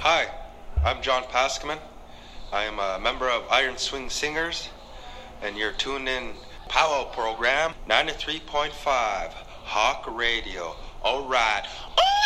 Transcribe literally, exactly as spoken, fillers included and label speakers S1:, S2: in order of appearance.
S1: Hi, I'm John Paskman. I am a member of Iron Swing Singers, and you're tuned in Powwow program ninety-three point five Hawk Radio. All right. Oh!